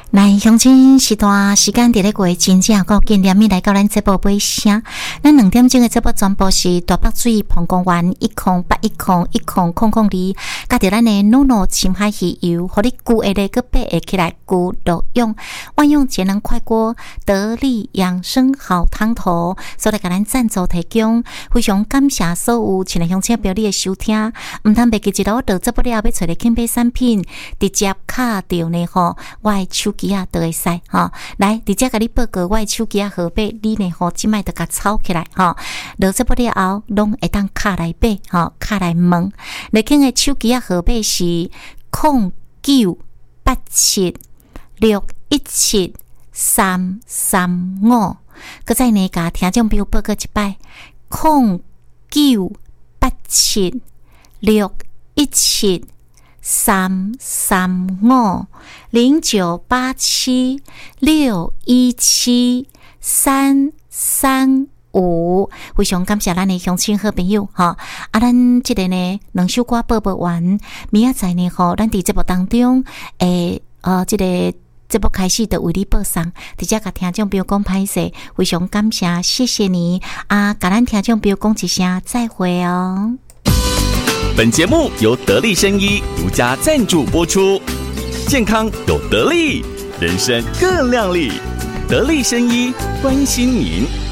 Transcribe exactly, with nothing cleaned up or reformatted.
来，乡亲时段时间伫咧过，真正够紧点咪来到咱节目尾声。咱两点钟的节目全部是大北水澎公园一空八一空一空空空二，加着咱的诺诺深海鱼油，互你久下咧个爬会起来，久都用万用节能快锅得力养生好汤头，所以甲咱赞助提供，非常感谢所有亲爱乡亲朋友的收听。毋通袂记一路到节目了，要找咧轻买产品，直接卡掉呢吼，我的手机啊都会使吼。来，直接甲你报告我的手机啊号码，你呢吼即摆就甲抄起来吼。到节目了后，拢会当卡来买吼，卡来问。你听的手机啊号码是零九八七六一七三三五。搁再呢，甲听众朋友报告一摆，零九八七六一七三三五零九八七六一七三三五，非常感谢咱的乡亲好朋友哈！啊，咱这个呢，两首歌播播完，明仔载呢，吼，咱伫节目当中，诶，呃，这个节目开始就为你播送，直接甲听众朋友讲歹势，非常感谢，谢谢你啊！甲咱听众朋友讲一声再会哦。 本节目由得力生医独家赞助播出，健康有得力，人生更亮丽。得力生医关心您。